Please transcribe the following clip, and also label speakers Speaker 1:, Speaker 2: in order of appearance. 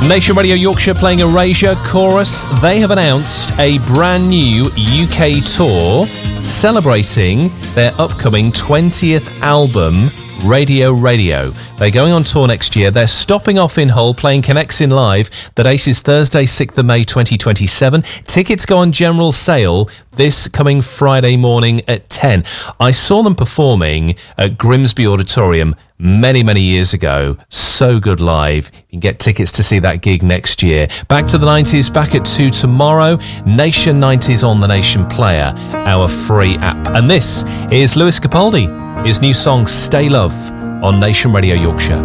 Speaker 1: Nation Radio Yorkshire playing Erasure Chorus. They have announced a brand new UK tour celebrating their upcoming 20th album, Radio. They're going on tour next year. They're stopping off in Hull, playing Connects in Live. The date is Thursday, 6th of May 2027. Tickets go on general sale this coming Friday morning at 10. I saw them performing at Grimsby Auditorium many years ago. So good live. You can get tickets to see that gig next year. Back to the 90s, back at 2 tomorrow. Nation 90s on the Nation Player, our free app. And this is Lewis Capaldi. His new song, Stay Love, on Nation Radio Yorkshire.